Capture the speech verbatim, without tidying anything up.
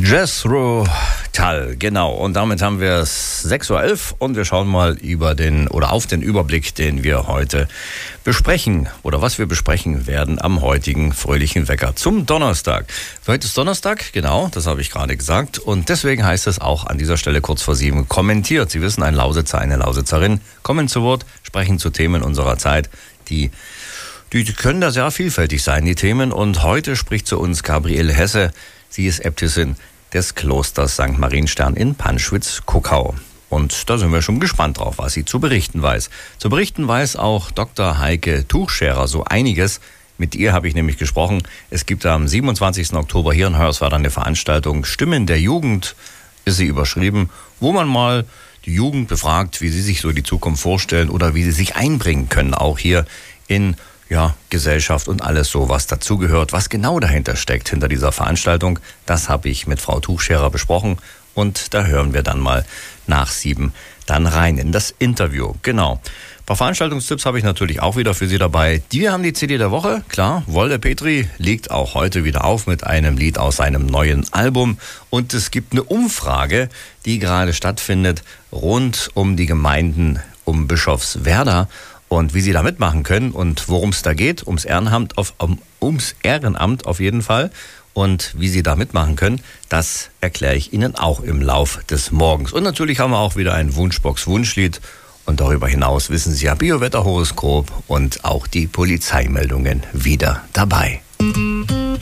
Jethro Tull, genau. Und damit haben wir es sechs Uhr elf und wir schauen mal über den oder auf den Überblick, den wir heute besprechen oder was wir besprechen werden am heutigen fröhlichen Wecker zum Donnerstag. Heute ist Donnerstag, genau, das habe ich gerade gesagt. Und deswegen heißt es auch an dieser Stelle kurz vor sieben kommentiert. Sie wissen, ein Lausitzer, eine Lausitzerin kommen zu Wort, sprechen zu Themen unserer Zeit, die Die können da sehr vielfältig sein, die Themen. Und heute spricht zu uns Gabriele Hesse. Sie ist Äbtissin des Klosters Sankt Marienstern in Panschwitz-Kuckau. Und da sind wir schon gespannt drauf, was sie zu berichten weiß. Zu berichten weiß auch Doktor Heike Tuchscherer so einiges. Mit ihr habe ich nämlich gesprochen. Es gibt am siebenundzwanzigsten Oktober hier in Hoyerswerda eine Veranstaltung Stimmen der Jugend, ist sie überschrieben, wo man mal die Jugend befragt, wie sie sich so die Zukunft vorstellen oder wie sie sich einbringen können, auch hier in ja, Gesellschaft und alles so, was dazugehört, was genau dahinter steckt, hinter dieser Veranstaltung. Das habe ich mit Frau Tuchscherer besprochen und da hören wir dann mal nach sieben dann rein in das Interview. Genau. Ein paar Veranstaltungstipps habe ich natürlich auch wieder für Sie dabei. Wir haben die C D der Woche, klar. Wolde Petri legt auch heute wieder auf mit einem Lied aus seinem neuen Album. Und es gibt eine Umfrage, die gerade stattfindet, rund um die Gemeinden um Bischofswerda. Und wie Sie da mitmachen können und worum es da geht, ums Ehrenamt, auf, um, ums Ehrenamt auf jeden Fall. Und wie Sie da mitmachen können, das erkläre ich Ihnen auch im Lauf des Morgens. Und natürlich haben wir auch wieder ein Wunschbox-Wunschlied. Und darüber hinaus wissen Sie ja Biowetterhoroskop und auch die Polizeimeldungen wieder dabei.